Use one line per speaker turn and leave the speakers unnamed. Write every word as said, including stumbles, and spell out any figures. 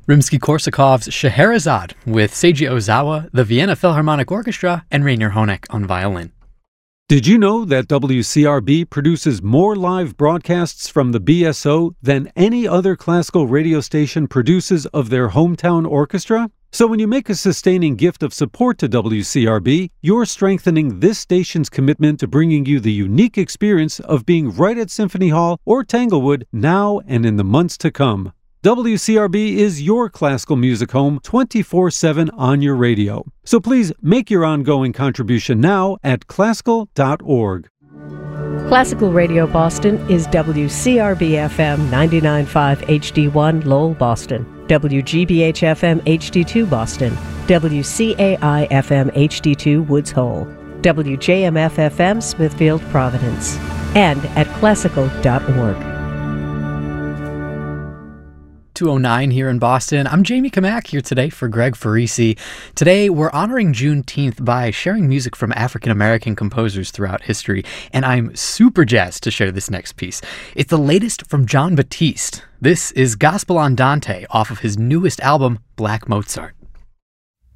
Rimsky-Korsakov's Scheherazade with Seiji Ozawa, the Vienna Philharmonic Orchestra, and Rainer Honeck on violin.
Did you know that W C R B produces more live broadcasts from the B S O than any other classical radio station produces of their hometown orchestra? So when you make a sustaining gift of support to W C R B, you're strengthening this station's commitment to bringing you the unique experience of being right at Symphony Hall or Tanglewood now and in the months to come. W C R B is your classical music home twenty-four seven on your radio. So please make your ongoing contribution now at classical dot org.
Classical Radio Boston is W C R B F M ninety-nine point five H D one Lowell, Boston, W G B H F M H D two Boston, W C A I F M H D two Woods Hole, W J M F F M Smithfield, Providence, and at classical dot org.
two oh nine here in Boston. I'm Jamie Kamak here today for Greg Farisi. Today, we're honoring Juneteenth by sharing music from African-American composers throughout history, and I'm super jazzed to share this next piece. It's the latest from Jon Batiste. This is Gospel Andante off of his newest album, Black Mozart.